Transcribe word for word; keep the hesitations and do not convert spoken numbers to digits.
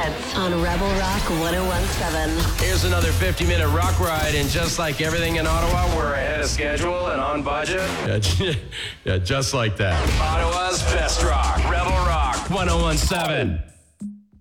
hits on Rebel Rock ten seventeen. Here's another fifty-minute rock ride, and just like everything in Ottawa, we're ahead of schedule and on budget. Yeah, yeah, just like that. Ottawa's best rock, Rebel Rock ten seventeen.